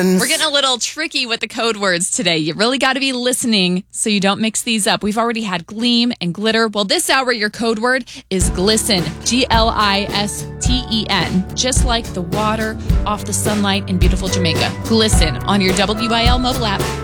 friends. We're getting a little tricky with the code words today. You really got to be listening so you don't mix these up. We've already had gleam and glitter. Well, this hour, your code word is glisten. Glisten. Just like the water off the sunlight in beautiful Jamaica. Glisten on your WIL mobile app.